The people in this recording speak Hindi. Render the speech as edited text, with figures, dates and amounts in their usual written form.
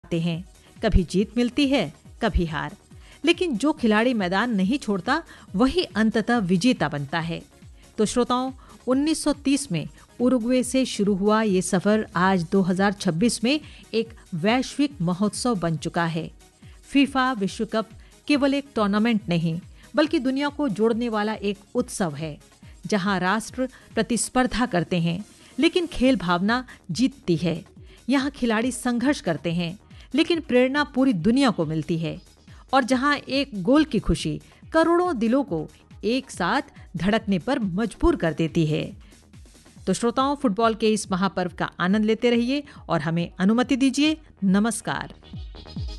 पाते हैं। कभी जीत मिलती है, कभी हार, लेकिन जो खिलाड़ी मैदान नहीं छोड़ता वही अंततः विजेता बनता है। तो श्रोताओं, 1930 में उरुग्वे से शुरू हुआ ये सफर आज 2026 में एक वैश्विक महोत्सव बन चुका है। फीफा विश्व कप केवल एक टूर्नामेंट नहीं, बल्कि दुनिया को जोड़ने वाला एक उत्सव है, जहां राष्ट्र प्रतिस्पर्धा करते हैं लेकिन खेल भावना जीतती है। यहाँ खिलाड़ी संघर्ष करते हैं लेकिन प्रेरणा पूरी दुनिया को मिलती है, और जहां एक गोल की खुशी करोड़ों दिलों को एक साथ धड़कने पर मजबूर कर देती है। तो श्रोताओं, फुटबॉल के इस महापर्व का आनंद लेते रहिए और हमें अनुमति दीजिए। नमस्कार।